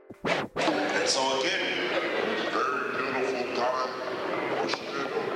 And so again, very beautiful time. Worship it.